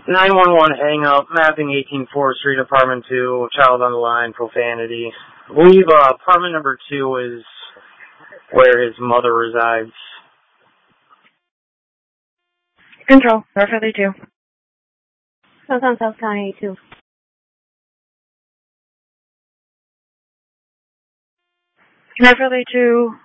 911 hang up, mapping 18th Street, apartment 2, child on the line, profanity. I believe apartment number 2 is where his mother resides. Control, North Philly 2. South on South County 2. North Philly 2.